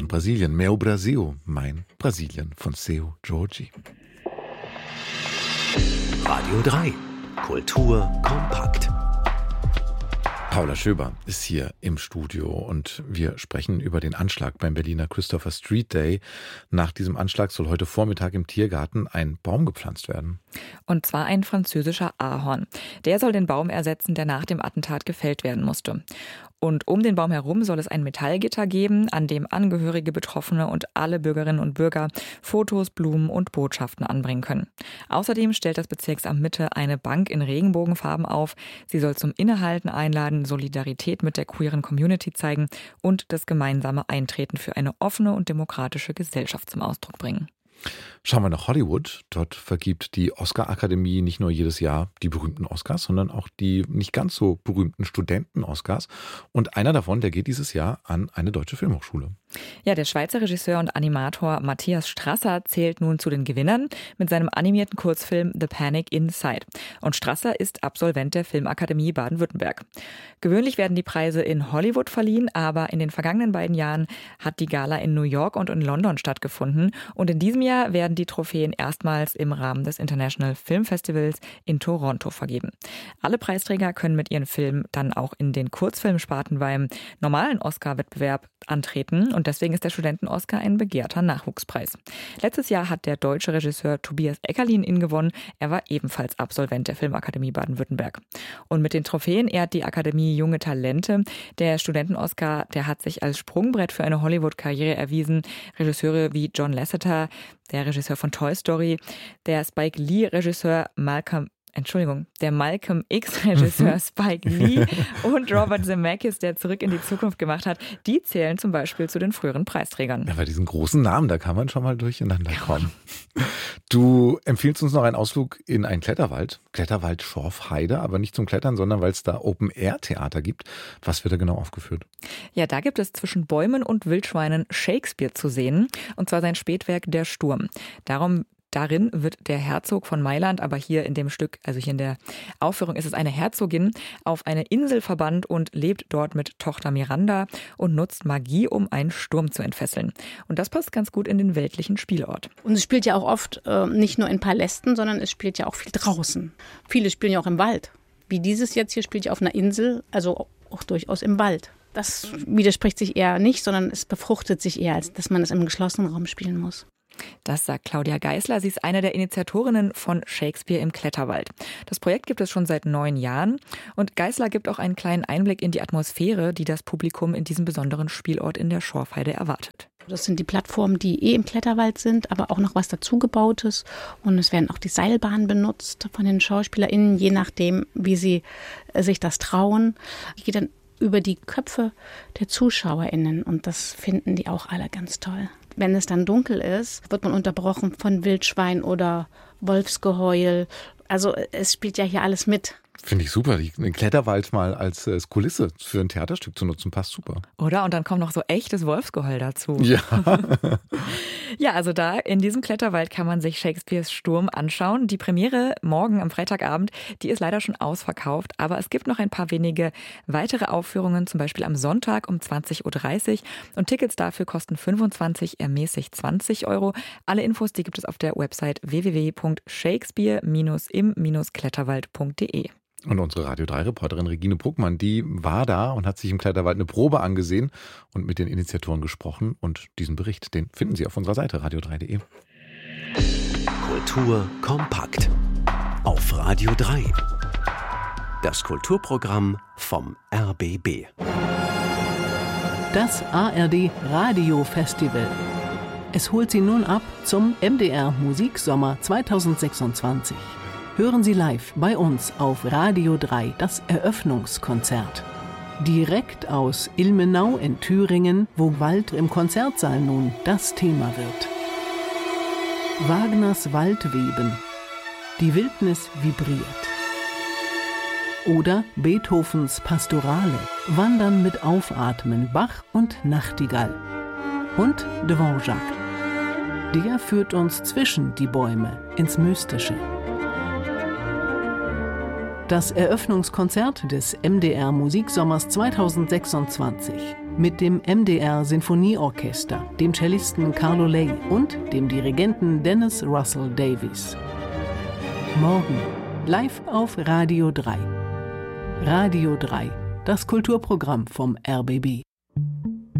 von Brasilien. Meu Brasil, mein Brasilien von Seu Jorge. Radio 3, Kultur kompakt. Paula Schöber ist hier im Studio und wir sprechen über den Anschlag beim Berliner Christopher Street Day. Nach diesem Anschlag soll heute Vormittag im Tiergarten ein Baum gepflanzt werden. Und zwar ein französischer Ahorn. Der soll den Baum ersetzen, der nach dem Attentat gefällt werden musste. Und um den Baum herum soll es ein Metallgitter geben, an dem Angehörige, Betroffene und alle Bürgerinnen und Bürger Fotos, Blumen und Botschaften anbringen können. Außerdem stellt das Bezirksamt Mitte eine Bank in Regenbogenfarben auf. Sie soll zum Innehalten einladen, Solidarität mit der queeren Community zeigen und das gemeinsame Eintreten für eine offene und demokratische Gesellschaft zum Ausdruck bringen. Schauen wir nach Hollywood. Dort vergibt die Oscar-Akademie nicht nur jedes Jahr die berühmten Oscars, sondern auch die nicht ganz so berühmten Studenten-Oscars. Und einer davon, der geht dieses Jahr an eine deutsche Filmhochschule. Ja, der Schweizer Regisseur und Animator Matthias Strasser zählt nun zu den Gewinnern mit seinem animierten Kurzfilm The Panic Inside. Und Strasser ist Absolvent der Filmakademie Baden-Württemberg. Gewöhnlich werden die Preise in Hollywood verliehen, aber in den vergangenen beiden Jahren hat die Gala in New York und in London stattgefunden. Und in diesem Jahr werden die Trophäen erstmals im Rahmen des International Film Festivals in Toronto vergeben. Alle Preisträger können mit ihren Filmen dann auch in den Kurzfilmsparten beim normalen Oscar-Wettbewerb antreten. Und deswegen ist der Studenten-Oscar ein begehrter Nachwuchspreis. Letztes Jahr hat der deutsche Regisseur Tobias Eckerlin ihn gewonnen. Er war ebenfalls Absolvent der Filmakademie Baden-Württemberg. Und mit den Trophäen ehrt die Akademie junge Talente. Der Studenten-Oscar, der hat sich als Sprungbrett für eine Hollywood-Karriere erwiesen. Regisseure wie John Lasseter, der Regisseur von Toy Story, der Spike Lee-Regisseur der Malcolm X-Regisseur Spike Lee und Robert Zemeckis, der Zurück in die Zukunft gemacht hat, die zählen zum Beispiel zu den früheren Preisträgern. Ja, bei diesen großen Namen, da kann man schon mal durcheinander kommen. Du empfiehlst uns noch einen Ausflug in einen Kletterwald Schorfheide, aber nicht zum Klettern, sondern weil es da Open-Air-Theater gibt. Was wird da genau aufgeführt? Ja, da gibt es zwischen Bäumen und Wildschweinen Shakespeare zu sehen, und zwar sein Spätwerk Der Sturm. Darin wird der Herzog von Mailand, aber hier in dem Stück, also hier in der Aufführung ist es eine Herzogin, auf eine Insel verbannt und lebt dort mit Tochter Miranda und nutzt Magie, um einen Sturm zu entfesseln. Und das passt ganz gut in den weltlichen Spielort. Und es spielt ja auch oft nicht nur in Palästen, sondern es spielt ja auch viel draußen. Viele spielen ja auch im Wald. Wie dieses jetzt hier spielt ja auf einer Insel, also auch durchaus im Wald. Das widerspricht sich eher nicht, sondern es befruchtet sich eher, als dass man es im geschlossenen Raum spielen muss. Das sagt Claudia Geisler. Sie ist eine der Initiatorinnen von Shakespeare im Kletterwald. Das Projekt gibt es schon seit 9 Jahren. Und Geisler gibt auch einen kleinen Einblick in die Atmosphäre, die das Publikum in diesem besonderen Spielort in der Schorfheide erwartet. Das sind die Plattformen, die im Kletterwald sind, aber auch noch was dazugebautes. Und es werden auch die Seilbahnen benutzt von den SchauspielerInnen, je nachdem, wie sie sich das trauen. Ich gehe dann über die Köpfe der ZuschauerInnen und das finden die auch alle ganz toll. Wenn es dann dunkel ist, wird man unterbrochen von Wildschwein oder Wolfsgeheul. Also es spielt ja hier alles mit. Finde ich super. Den Kletterwald mal als Kulisse für ein Theaterstück zu nutzen, passt super. Oder? Und dann kommt noch so echtes Wolfsgeheul dazu. Ja. Ja, also da in diesem Kletterwald kann man sich Shakespeares Sturm anschauen. Die Premiere morgen am Freitagabend, die ist leider schon ausverkauft. Aber es gibt noch ein paar wenige weitere Aufführungen, zum Beispiel am Sonntag um 20.30 Uhr. Und Tickets dafür kosten 25, ermäßigt 20 Euro. Alle Infos, die gibt es auf der Website www.shakespeare-im-kletterwald.de. Und unsere Radio 3-Reporterin Regine Bruckmann, die war da und hat sich im Kletterwald eine Probe angesehen und mit den Initiatoren gesprochen. Und diesen Bericht, den finden Sie auf unserer Seite radio3.de. Kultur kompakt auf Radio 3. Das Kulturprogramm vom RBB. Das ARD Radio Festival. Es holt Sie nun ab zum MDR Musiksommer 2026. Hören Sie live bei uns auf Radio 3 das Eröffnungskonzert. Direkt aus Ilmenau in Thüringen, wo Wald im Konzertsaal nun das Thema wird. Wagners Waldweben. Die Wildnis vibriert. Oder Beethovens Pastorale. Wandern mit Aufatmen, Bach und Nachtigall. Und Dvorak. Der führt uns zwischen die Bäume ins Mystische. Das Eröffnungskonzert des MDR Musiksommers 2026. Mit dem MDR Sinfonieorchester, dem Cellisten Carlo Ley und dem Dirigenten Dennis Russell Davies. Morgen live auf Radio 3. Radio 3, das Kulturprogramm vom RBB.